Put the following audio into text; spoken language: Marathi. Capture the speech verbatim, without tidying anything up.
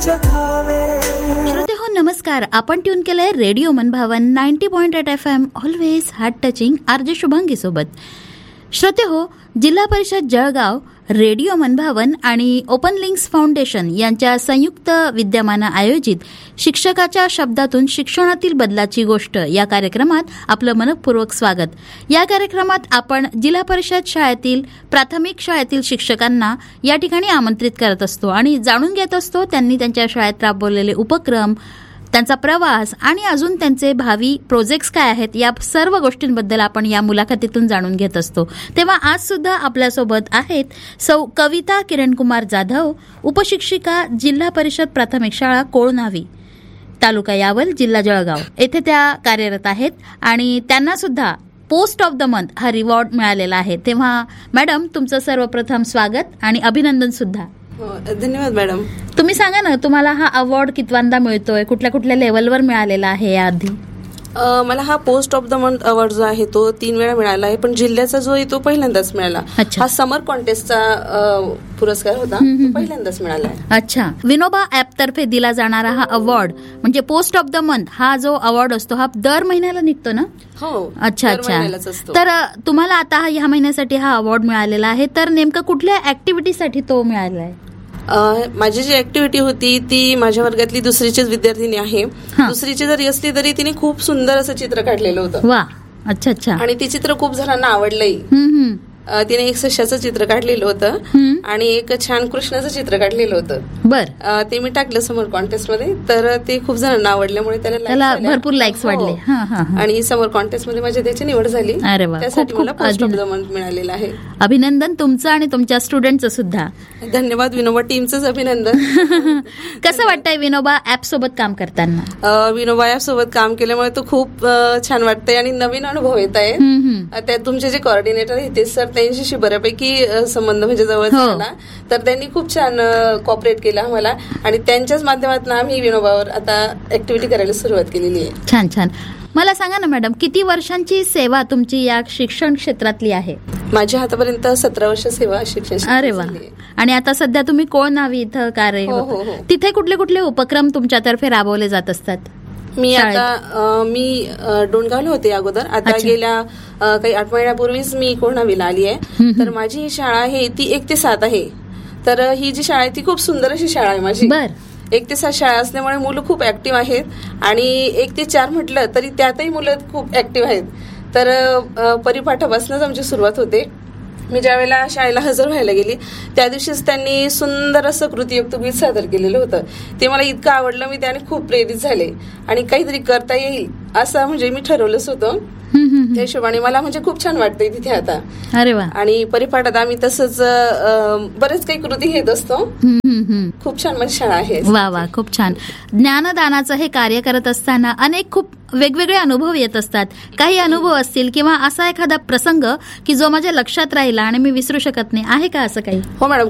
श्रोते हो नमस्कार. आपण ट्यून केलंय रेडिओ मनभावन ninety point eight F am always heart touching RJ Shubhangi सोबत. श्रोते हो, जिल्हा परिषद जळगाव, रेडिओ मनभावन आणि ओपन लिंक्स फाउंडेशन यांच्या संयुक्त विद्यमानं आयोजित शिक्षकाच्या शब्दातून शिक्षणातील बदलाची गोष्ट या कार्यक्रमात आपलं मनपूर्वक स्वागत. या कार्यक्रमात आपण जिल्हा परिषद शाळेतील प्राथमिक शाळेतील शिक्षकांना या ठिकाणी आमंत्रित करत असतो आणि जाणून घेत असतो त्यांनी त्यांच्या शाळेत राबवलेले उपक्रम, त्यांचा प्रवास आणि अजून त्यांचे भावी प्रोजेक्ट्स काय आहेत या सर्व गोष्टींबद्दल आपण या मुलाखतीतून जाणून घेत असतो. तेव्हा आज सुद्धा आपल्यासोबत आहेत सौ कविता किरणकुमार जाधव, उपशिक्षिका, जिल्हा परिषद प्राथमिक शाळा कोळनावी, तालुका यावल, जिल्हा जळगाव येथे त्या कार्यरत आहेत आणि त्यांना सुद्धा पोस्ट ऑफ द मंथ हा रिवॉर्ड मिळालेला आहे. तेव्हा मॅडम, तुमचं सर्वप्रथम स्वागत आणि अभिनंदन सुद्धा. धन्यवाद मॅडम. तुम्ही सांगा ना, तुम्हाला हा अवॉर्ड कितवांदा मिळतोय, कुठल्या कुठल्या लेवलवर मिळालेला आहे याआधी? मला हा post of the month award जो आहे तो तीन वेळा मिळाला आहे, पण जिल्ह्याचा जो आहे तो पहिल्यांदाच मिळाला. हा समर कॉन्टेस्टचा पुरस्कार होता, पहिल्यांदाच मिळाला आहे. अच्छा. विनोबा ऍप तर्फे दिला जाणारा हा अवॉर्ड म्हणजे पोस्ट ऑफ द मंथ हा जो अवॉर्ड असतो हा दर महिन्याला निघतो ना? हो. अच्छा अच्छा. तर तुम्हाला आता ह्या महिन्यासाठी हा अवॉर्ड मिळालेला आहे, तर नेमकं कुठल्या ऍक्टिव्हिटीसाठी तो मिळाला आहे? माझी जी ऍक्टिव्हिटी होती ती माझ्या वर्गातली दुसरीचीच विद्यार्थिनी आहे. दुसरीची जरी असली तरी तिने खूप सुंदर असं चित्र काढलेलं होतं. वा. अच्छा अच्छा. आणि ती चित्र खूप जणांना आवडलंही. तिने एक सश्याचं चित्र काढलेलं होतं आणि एक छान कृष्णाचं चित्र काढलेलं होतं. बर. ते मी टाकलं समर कॉन्टेस्ट मध्ये, तर ते खूप जणांना आवडल्यामुळे त्याला भरपूर लाईक्स वाढले आणि समर कॉन्टेस्ट मध्ये माझी त्याची निवड झाली. अरे वा. त्यासाठी मला पोस्ट ऑफ द मंथ मिळालेलं आहे. अभिनंदन तुमचं आणि तुमच्या स्टुडंटचं सुद्धा. धन्यवाद. विनोबा टीमचंच अभिनंदन. कसं वाटतंय विनोबा ऍप सोबत काम करताना? विनोबा ऍप सोबत काम केल्यामुळे तो खूप छान वाटतंय आणि नवीन अनुभव येत आहे. त्यात तुमचे जे कोऑर्डिनेटर आहेत ते सर, त्यांच्याशी बऱ्यापैकी संबंध म्हणजे जवळ झाला, तर त्यांनी खूप छान कॉपरेट केलं आम्हाला आणि त्यांच्याच माध्यमातून आम्ही विनोबावर आता ऍक्टिव्हिटी करायला सुरुवात केलेली आहे. छान छान. मला सांगा ना मॅडम, किती वर्षांची सेवा तुमची या शिक्षण क्षेत्रातली आहे? माझ्या आतापर्यंत सतरा वर्ष सेवा शिक्षण. अरे वा. आणि आता सध्या तुम्ही कोळनावी इथं कार्य, तिथे कुठले कुठले उपक्रम तुमच्यातर्फे राबवले जात असतात? मी आता मी डोणगावला होते अगोदर, आता गेल्या काही आठ महिन्यापूर्वीच मी कोळनावीला आली आहे. तर माझी ही शाळा आहे ती एक ते सात आहे. तर ही जी शाळा आहे ती खूप सुंदर अशी शाळा आहे माझी. एक ते सात शाळा असल्यामुळे मुलं खूप ऍक्टिव्ह आहेत आणि एक ते चार म्हटलं तरी त्यातही मुलं खूप ऍक्टिव्ह आहेत. तर परिपाठापासूनच आमची सुरुवात होते. मी ज्या वेळेला शाळेला हजर व्हायला गेली त्या दिवशीच त्यांनी सुंदर असं कृतीयुक्त गीत सादर केलेलं होतं. ते मला इतकं आवडलं, मी त्याने खूप प्रेरित झाले आणि काहीतरी करता येईल असं म्हणजे मी ठरवलंच होतं. त्या हिशोबाने मला म्हणजे खूप छान वाटतंय तिथे आता. अरे वा. आणि परिपाठात आम्ही तसंच बरेच काही कृती घेत असतो. खूप छान माझी शाळा आहे. वा वा, खूप छान. ज्ञानदानाचं हे कार्य करत असताना अनेक खूप वेगवेगळे अनुभव येत असतात. काही अनुभव असतील किंवा असा एखादा प्रसंग की जो माझ्या लक्षात राहिला आणि मी विसरू शकत नाही, आहे का असं काही? हो मॅडम,